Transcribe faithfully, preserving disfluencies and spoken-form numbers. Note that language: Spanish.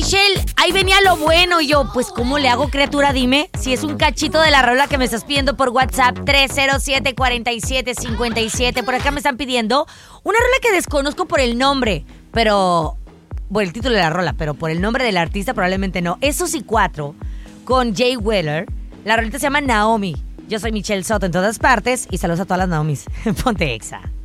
Michelle, ahí venía lo bueno. Y yo, pues, ¿cómo le hago, criatura? Dime. Si es un cachito de la rola que me estás pidiendo por WhatsApp, tres cero siete, cuatro siete, cinco siete. Por acá me están pidiendo una rola que desconozco por el nombre, pero... Bueno, el título de la rola, pero por el nombre del artista probablemente no. Es Susi cuatro con Jay Wheeler. La rolita se llama Naomi. Yo soy Michelle Soto en todas partes y saludos a todas las Naomis. Ponte Exa.